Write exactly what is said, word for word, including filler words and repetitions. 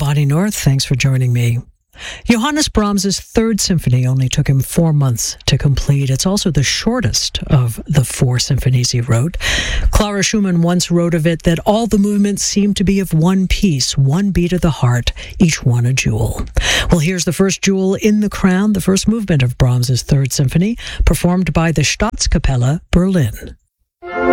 Bonnie North. Thanks for joining me. Johannes Brahms' Third Symphony only took him four months to complete. It's also the shortest of the four symphonies he wrote. Clara Schumann once wrote of it that all the movements seem to be of one piece, one beat of the heart, each one a jewel. Well, here's the first jewel in the crown, the first movement of Brahms' Third Symphony, performed by the Staatskapelle Berlin.